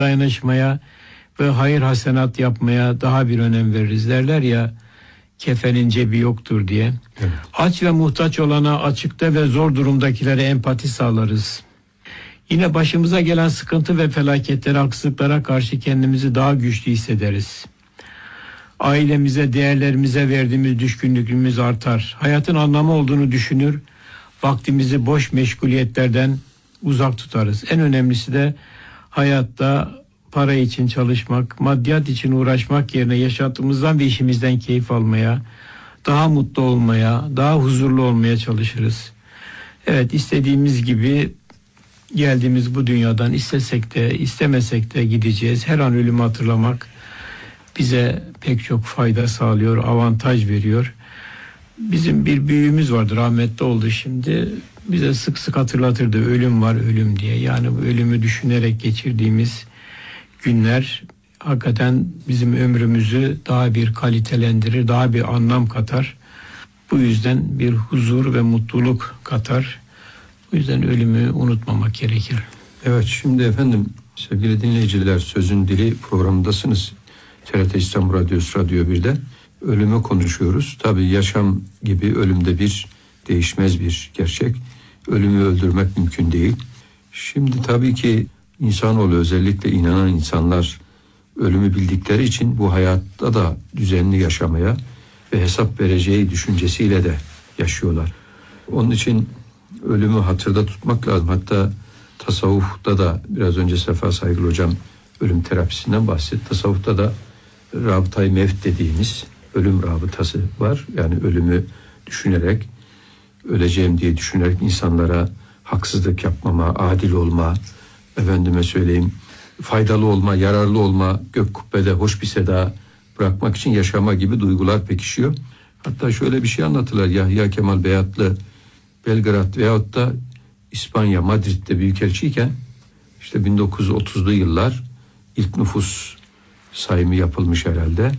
dayanışmaya ve hayır hasenat yapmaya daha bir önem veririz. Derler ya, kefenin cebi yoktur diye. Evet. Aç ve muhtaç olana, açıkta ve zor durumdakilere empati sağlarız. Yine başımıza gelen sıkıntı ve felaketlere, haksızlıklara karşı kendimizi daha güçlü hissederiz. Ailemize, değerlerimize verdiğimiz düşkünlüğümüz artar. Hayatın anlamı olduğunu düşünür, vaktimizi boş meşguliyetlerden uzak tutarız. En önemlisi de hayatta para için çalışmak, maddiyat için uğraşmak yerine yaşantımızdan ve işimizden keyif almaya, daha mutlu olmaya, daha huzurlu olmaya çalışırız. Evet, istediğimiz gibi geldiğimiz bu dünyadan istesek de istemesek de gideceğiz. Her an ölümü hatırlamak bize pek çok fayda sağlıyor, avantaj veriyor. Bizim bir büyüğümüz vardı, rahmetli oldu şimdi. Bize sık sık hatırlatırdı, ölüm var, ölüm diye. Yani bu ölümü düşünerek geçirdiğimiz günler hakikaten bizim ömrümüzü daha bir kalitelendirir, daha bir anlam katar. Bu yüzden bir huzur ve mutluluk katar. Bu yüzden ölümü unutmamak gerekir. Evet, şimdi efendim sevgili dinleyiciler, Sözün Dili programındasınız. TRT İstanbul Radyosu Radyo 1'de ölümü konuşuyoruz. Tabii yaşam gibi ölüm de bir değişmez bir gerçek. Ölümü öldürmek mümkün değil. Şimdi tabii ki insanoğlu, özellikle inanan insanlar ölümü bildikleri için bu hayatta da düzenli yaşamaya ve hesap vereceği düşüncesiyle de yaşıyorlar. Onun için ölümü hatırda tutmak lazım. Hatta tasavvufta da biraz önce Sefa Saygılı Hocam ölüm terapisinden bahsetti. Tasavvufta da rabıtayı mevt dediğimiz ölüm rabıtası var. Yani ölümü düşünerek, öleceğim diye düşünerek insanlara haksızlık yapmama, adil olma, efendime söyleyeyim, faydalı olma, yararlı olma, gök kubbede hoş bir seda bırakmak için yaşama gibi duygular pekişiyor. Hatta şöyle bir şey anlatırlar. Yahya Kemal Beyatlı Belgrad veyahut da İspanya, Madrid'de büyükelçiyken işte 1930'lu yıllar ilk nüfus sayımı yapılmış herhalde.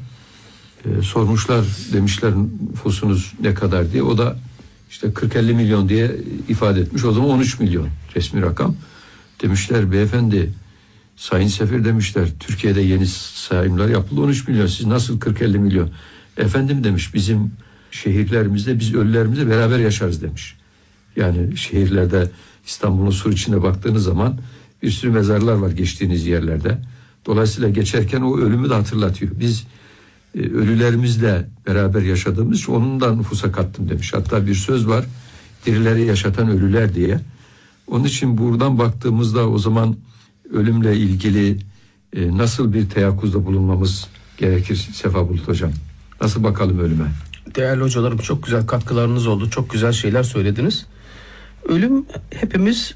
Sormuşlar, demişler nüfusunuz ne kadar diye. O da işte 40-50 milyon diye ifade etmiş. O zaman 13 milyon resmi rakam. Demişler beyefendi, sayın sefir demişler, Türkiye'de yeni sayımlar yapıldı, 13 milyon, siz nasıl 40-50 milyon? Efendim demiş, bizim şehirlerimizde biz ölülerimizle beraber yaşarız demiş. Yani şehirlerde, İstanbul'un sur içine baktığınız zaman bir sürü mezarlar var geçtiğiniz yerlerde. Dolayısıyla geçerken o ölümü de hatırlatıyor. Biz ölülerimizle beraber yaşadığımız için onun da nüfusa kattım demiş. Hatta bir söz var, dirileri yaşatan ölüler diye. Onun için buradan baktığımızda o zaman ölümle ilgili nasıl bir teyakkuzda bulunmamız gerekir Sefa Bulut Hocam? Nasıl bakalım ölüme? Değerli hocalarım, çok güzel katkılarınız oldu. Çok güzel şeyler söylediniz. Ölüm, hepimiz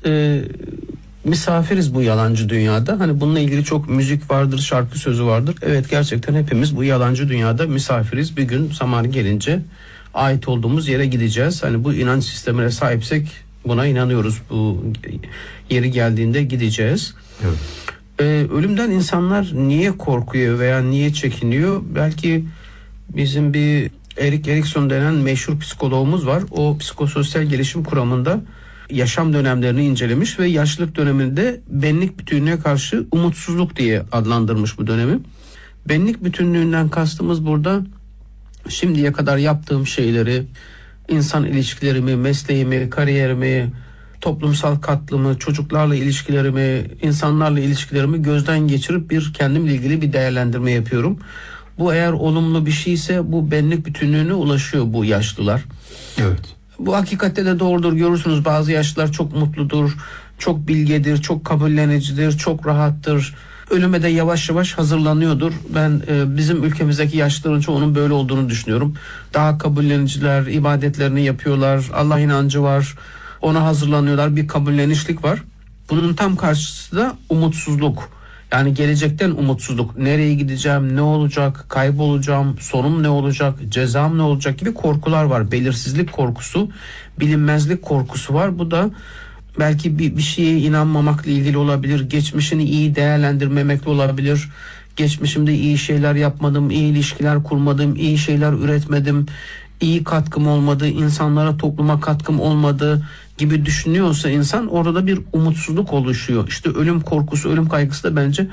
misafiriz bu yalancı dünyada. Hani bununla ilgili çok müzik vardır, şarkı sözü vardır. Evet, gerçekten hepimiz bu yalancı dünyada misafiriz. Bir gün zamanı gelince ait olduğumuz yere gideceğiz. Hani bu inanç sistemine sahipsek buna inanıyoruz. Bu yeri geldiğinde gideceğiz. Evet. Ölümden insanlar niye korkuyor veya niye çekiniyor? Belki bizim bir Erik Erikson denen meşhur psikologumuz var. O psikososyal gelişim kuramında yaşam dönemlerini incelemiş ve yaşlılık döneminde benlik bütünlüğe karşı umutsuzluk diye adlandırmış bu dönemi. Benlik bütünlüğünden kastımız burada şimdiye kadar yaptığım şeyleri, insan ilişkilerimi, mesleğimi, kariyerimi, toplumsal katkımı, çocuklarla ilişkilerimi, insanlarla ilişkilerimi gözden geçirip bir kendimle ilgili bir değerlendirme yapıyorum. Bu eğer olumlu bir şeyse bu benlik bütünlüğüne ulaşıyor bu yaşlılar. Evet. Bu hakikatte de doğrudur. Görürsünüz, bazı yaşlılar çok mutludur, çok bilgedir, çok kabullenicidir, çok rahattır. Ölüme de yavaş yavaş hazırlanıyordur. Ben bizim ülkemizdeki yaşlıların çoğunun böyle olduğunu düşünüyorum. Daha kabulleniciler, ibadetlerini yapıyorlar, Allah inancı var, ona hazırlanıyorlar, bir kabullenişlik var. Bunun tam karşısı da umutsuzluk. Yani gelecekten umutsuzluk. Nereye gideceğim, ne olacak, kaybolacağım, sonum ne olacak, cezam ne olacak gibi korkular var. Belirsizlik korkusu, bilinmezlik korkusu var. Bu da belki bir şeye inanmamakla ilgili olabilir. Geçmişini iyi değerlendirmemekle olabilir. Geçmişimde iyi şeyler yapmadım, iyi ilişkiler kurmadım, iyi şeyler üretmedim, iyi katkım olmadı, insanlara, topluma katkım olmadı gibi düşünüyorsa insan, orada bir umutsuzluk oluşuyor. İşte ölüm korkusu, ölüm kaygısı da bence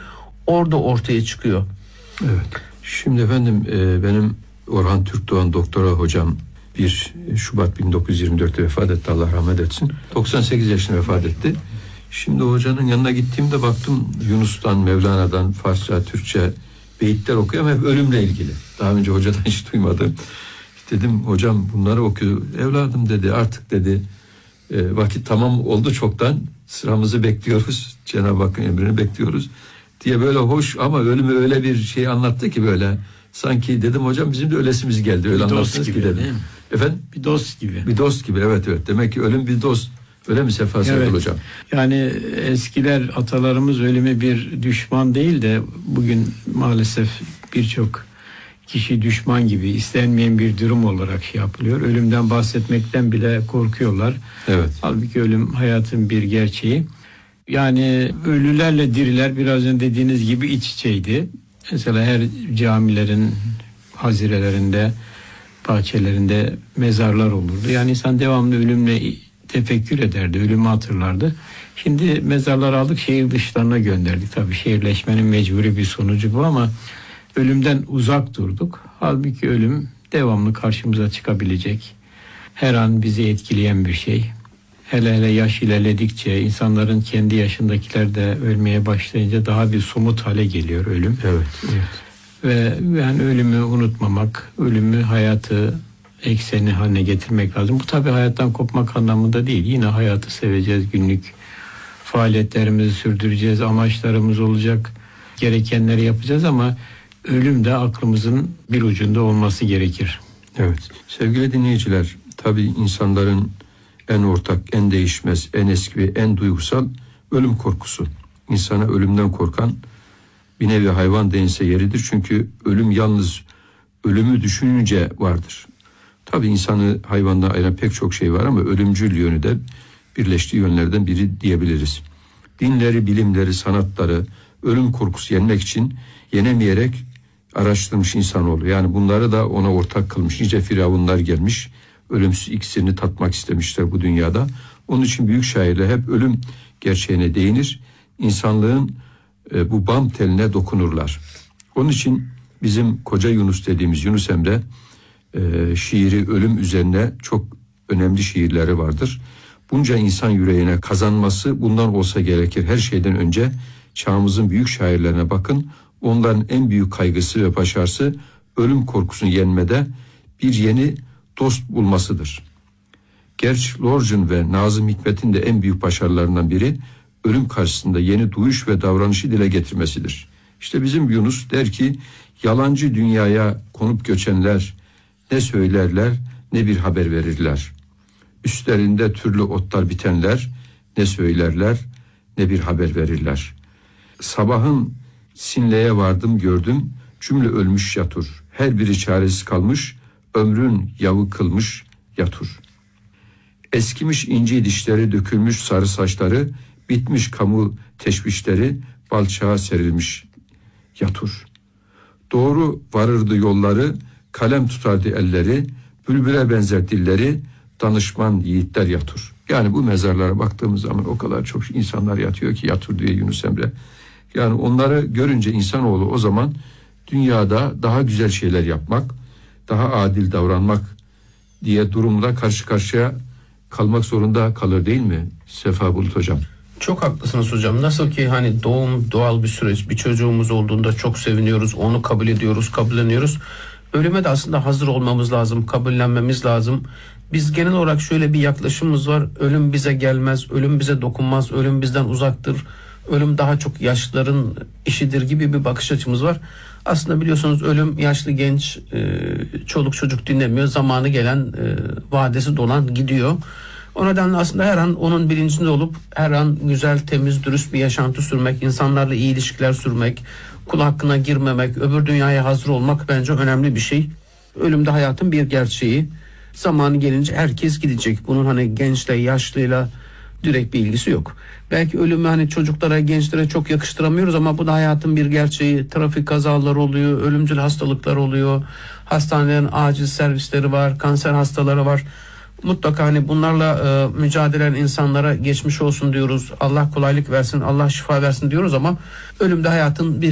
orada ortaya çıkıyor. Evet. Şimdi efendim benim Orhan Türkdoğan doktora hocam 1 Şubat 1924'te vefat etti, Allah rahmet etsin. 98 yaşında vefat etti. Şimdi hocanın yanına gittiğimde baktım Yunus'tan, Mevlana'dan, Farsça, Türkçe beyitler okuyor ama hep ölümle ilgili. Daha önce hocadan hiç duymadım. Dedim hocam bunları okuyor. Evladım dedi, artık dedi vakit tamam oldu çoktan, sıramızı bekliyoruz. Cenab-ı Hakk'ın emrini bekliyoruz diye böyle hoş ama ölümü öyle bir şey anlattı ki böyle sanki dedim hocam bizim de ölesimiz geldi. Öyle anlattınız ki dedim. Efendim? Bir dost gibi. Bir dost gibi, evet. Demek ki ölüm bir dost. Öyle mi Sefa Serpil hocam? Yani eskiler, atalarımız ölümü bir düşman değil de bugün maalesef birçok kişi düşman gibi, istenmeyen bir durum olarak şey yapılıyor. Ölümden bahsetmekten bile korkuyorlar. Evet. Halbuki ölüm hayatın bir gerçeği. Yani ölülerle diriler biraz önce dediğiniz gibi iç içeydi. Mesela her camilerin hazirelerinde, bahçelerinde mezarlar olurdu. Yani insan devamlı ölümle tefekkür ederdi, ölümü hatırlardı. Şimdi mezarlar aldık, şehir dışlarına gönderdik. Tabii şehirleşmenin mecburi bir sonucu bu ama ölümden uzak durduk. Halbuki ölüm devamlı karşımıza çıkabilecek, her an bizi etkileyen bir şey. Hele hele yaş ilerledikçe, insanların kendi yaşındakiler de ölmeye başlayınca daha bir somut hale geliyor ölüm. Evet. Ve yani ölümü unutmamak, ölümü hayatı ekseni haline getirmek lazım. Bu tabii hayattan kopmak anlamında değil. Yine hayatı seveceğiz, günlük faaliyetlerimizi sürdüreceğiz, amaçlarımız olacak, gerekenleri yapacağız ama ölüm de aklımızın bir ucunda olması gerekir. Evet. Sevgili dinleyiciler, tabii insanların en ortak, en değişmez, en eski ve en duygusal ölüm korkusu. İnsana ölümden korkan bir nevi hayvan denilse yeridir. Çünkü ölüm yalnız ölümü düşününce vardır. Tabii insanı hayvandan ayıran pek çok şey var ama ölümcül yönü de birleştiği yönlerden biri diyebiliriz. Dinleri, bilimleri, sanatları ölüm korkusu yenmek için yenemeyerek araştırmış insanoğlu. Yani bunları da ona ortak kılmış. Nice firavunlar gelmiş, ölümsüz iksirini tatmak istemişler bu dünyada. Onun için büyük şairler hep ölüm gerçeğine değinir. İnsanlığın bu bam teline dokunurlar. Onun için bizim Koca Yunus dediğimiz Yunus Emre şiiri ölüm üzerine çok önemli şiirleri vardır. Bunca insan yüreğine kazanması bundan olsa gerekir. Her şeyden önce çağımızın büyük şairlerine bakın. Onların en büyük kaygısı ve başarısı ölüm korkusunu yenmede bir yeni dost bulmasıdır. Gerçi Lorcan ve Nazım Hikmet'in de en büyük başarılarından biri ölüm karşısında yeni duyuş ve davranışı dile getirmesidir. İşte bizim Yunus der ki, yalancı dünyaya konup göçenler ne söylerler ne bir haber verirler. Üstlerinde türlü otlar bitenler ne söylerler ne bir haber verirler. Sabahın sinleye vardım gördüm, cümle ölmüş yatur. Her biri çaresiz kalmış, ömrün yavı kılmış yatur. Eskimiş inci dişleri, dökülmüş sarı saçları, bitmiş kamu teşvişleri, balçağa serilmiş yatur. Doğru varırdı yolları, kalem tutardı elleri, bülbüle benzer dilleri, danışman yiğitler yatur. Yani bu mezarlara baktığımız zaman o kadar çok insanlar yatıyor ki yatur diye Yunus Emre. Yani onları görünce insanoğlu o zaman dünyada daha güzel şeyler yapmak, daha adil davranmak diye durumla karşı karşıya kalmak zorunda kalır değil mi Sefa Bulut hocam? Çok haklısınız hocam. Nasıl ki hani doğum doğal bir süreç, bir çocuğumuz olduğunda çok seviniyoruz, onu kabul ediyoruz, kabulleniyoruz. Ölüme de aslında hazır olmamız lazım, kabullenmemiz lazım. Biz genel olarak şöyle bir yaklaşımımız var. Ölüm bize gelmez, ölüm bize dokunmaz, ölüm bizden uzaktır. Ölüm daha çok yaşlıların işidir gibi bir bakış açımız var. Aslında biliyorsunuz ölüm yaşlı genç, çoluk çocuk dinlemiyor. Zamanı gelen, vadesi dolan gidiyor. O nedenle aslında her an onun bilincinde olup her an güzel, temiz, dürüst bir yaşantı sürmek, insanlarla iyi ilişkiler sürmek, kul hakkına girmemek, öbür dünyaya hazır olmak bence önemli bir şey. Ölüm de hayatın bir gerçeği. Zamanı gelince herkes gidecek. Bunun hani gençle, yaşlıyla direkt bir ilgisi yok. Belki ölümü hani çocuklara, gençlere çok yakıştıramıyoruz ama bu da hayatın bir gerçeği. Trafik kazaları oluyor, ölümcül hastalıklar oluyor. Hastanelerin acil servisleri var, kanser hastaları var. Mutlaka hani bunlarla mücadele eden insanlara geçmiş olsun diyoruz. Allah kolaylık versin, Allah şifa versin diyoruz ama ölüm de hayatın bir